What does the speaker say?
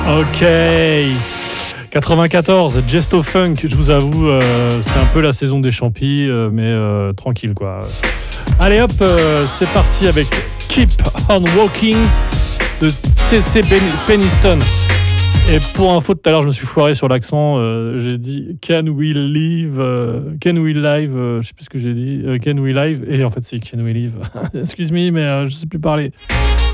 Ok. 94, Gesto Funk, je vous avoue, c'est un peu la saison des champis, mais tranquille quoi. Allez hop, c'est parti avec Keep on Walking de C.C. Peniston. Et pour info, tout à l'heure, je me suis foiré sur l'accent. J'ai dit Can we live, je sais plus ce que j'ai dit. Can we live? Et en fait, c'est Can we live? Excuse-moi, mais je sais plus parler.